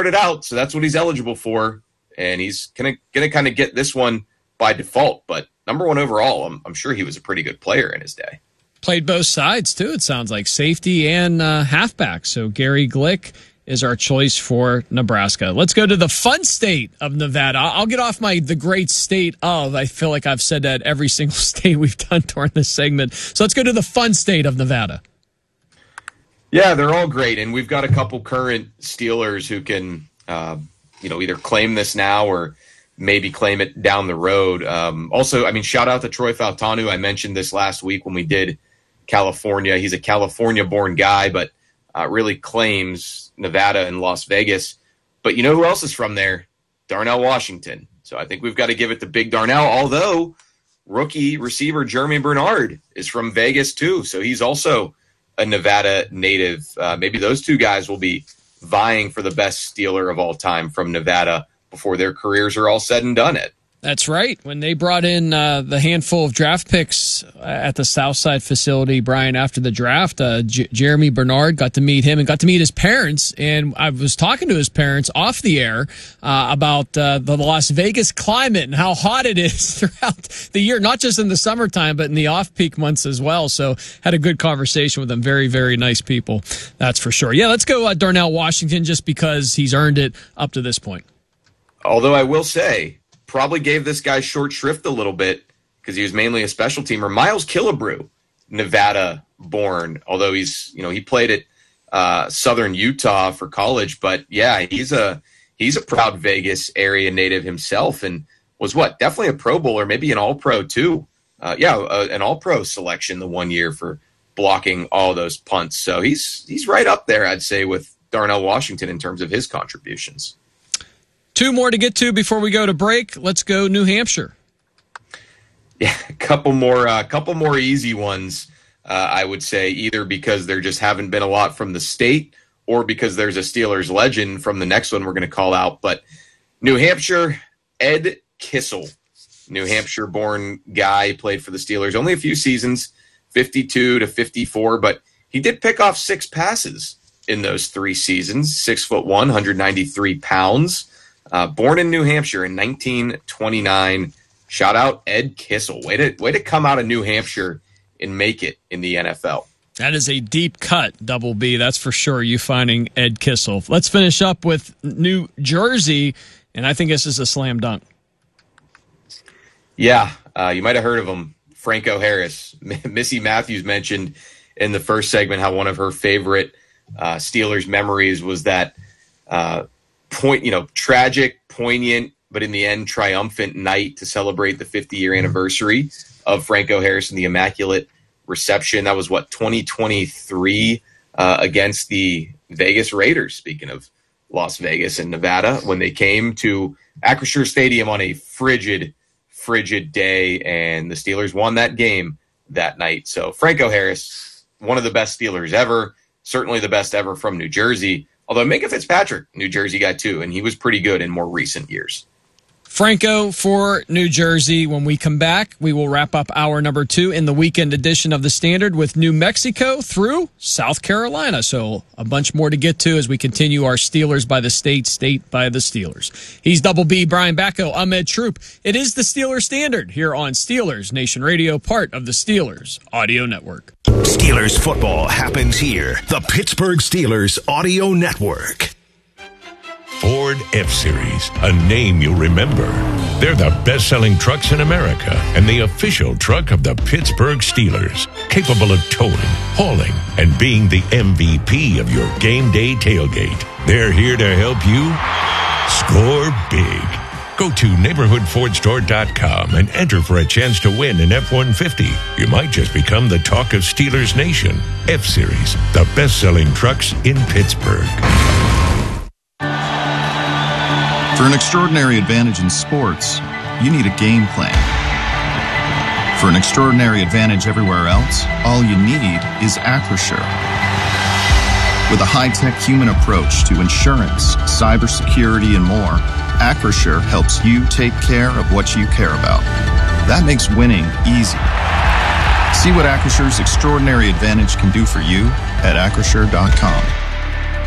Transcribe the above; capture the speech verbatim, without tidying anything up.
started out, so that's what he's eligible for, and he's gonna gonna kind of get this one by default. But number one overall, I'm, I'm sure he was a pretty good player in his day. Played both sides too. It sounds like safety and uh, halfback. So Gary Glick is our choice for Nebraska. Let's go to the fun state of Nevada. I'll get off my the great state of. I feel like I've said that every single state we've done during this segment. So let's go to the fun state of Nevada. Yeah, they're all great, and we've got a couple current Steelers who can, uh, you know, either claim this now or maybe claim it down the road. Um, also, I mean, shout out to Troy Fautanu. I mentioned this last week when we did California. He's a California-born guy, but uh, really claims Nevada and Las Vegas. But you know who else is from there? Darnell Washington. So I think we've got to give it to Big Darnell, although rookie receiver Jeremy Bernard is from Vegas too. So he's also a Nevada native. Uh, maybe those two guys will be vying for the best Steeler of all time from Nevada before their careers are all said and done. It. That's right. When they brought in uh, the handful of draft picks at the Southside facility, Brian, after the draft, uh, J- Jeremy Bernard got to meet him and got to meet his parents. And I was talking to his parents off the air uh, about uh, the Las Vegas climate and how hot it is throughout the year, not just in the summertime, but in the off-peak months as well. So had a good conversation with them. Very, very nice people. That's for sure. Yeah, let's go uh, Darnell Washington just because he's earned it up to this point. Although I will say, probably gave this guy short shrift a little bit because he was mainly a special teamer. Miles Killebrew, Nevada-born, although he's, you know, he played at uh, Southern Utah for college. But yeah, he's a he's a proud Vegas area native himself, and was what definitely a Pro Bowler, maybe an All-Pro too. Uh, yeah, uh, an All-Pro selection the one year for blocking all those punts. So he's he's right up there, I'd say, with Darnell Washington in terms of his contributions. Two more to get to before we go to break. Let's go New Hampshire. Yeah, a couple more, uh, couple more easy ones, uh, I would say, either because there just haven't been a lot from the state or because there's a Steelers legend from the next one we're going to call out. But New Hampshire, Ed Kissel, New Hampshire-born guy, played for the Steelers only a few seasons, fifty-two to fifty-four, but he did pick off six passes in those three seasons, six foot one, one hundred ninety-three pounds. Uh, born in New Hampshire in nineteen twenty-nine. Shout out Ed Kissel. Way to, way to come out of New Hampshire and make it in the N F L. That is a deep cut, Double B. That's for sure, you finding Ed Kissel. Let's finish up with New Jersey, and I think this is a slam dunk. Yeah, uh, you might have heard of him. Franco Harris. Missy Matthews mentioned in the first segment how one of her favorite uh, Steelers memories was that uh, point, you know, tragic, poignant, but in the end triumphant night to celebrate the fifty-year anniversary of Franco Harris and the Immaculate Reception. That was, what, twenty twenty-three uh, against the Vegas Raiders, speaking of Las Vegas and Nevada, when they came to Acrisure Stadium on a frigid, frigid day, and the Steelers won that game that night. So Franco Harris, one of the best Steelers ever, certainly the best ever from New Jersey. Although Minka Fitzpatrick, New Jersey guy too, and he was pretty good in more recent years. Franco for New Jersey. When we come back, we will wrap up hour number two in the weekend edition of The Standard with New Mexico through South Carolina. So a bunch more to get to as we continue our Steelers by the State, State by the Steelers. He's Double B, Brian Bacco, Ahmed Troop. It is the Steelers Standard here on Steelers Nation Radio, part of the Steelers Audio Network. Steelers football happens here. The Pittsburgh Steelers Audio Network. Ford F-Series, a name you'll remember. They're the best-selling trucks in America and the official truck of the Pittsburgh Steelers, capable of towing, hauling, and being the M V P of your game day tailgate. They're here to help you score big. Go to neighborhood ford store dot com and enter for a chance to win an F one fifty. You might just become the talk of Steelers Nation. F-Series, the best-selling trucks in Pittsburgh. For an extraordinary advantage in sports, you need a game plan. For an extraordinary advantage everywhere else, all you need is Acrisure. With a high-tech human approach to insurance, cybersecurity, and more, Acrisure helps you take care of what you care about. That makes winning easy. See what Acrisure's extraordinary advantage can do for you at acrisure dot com.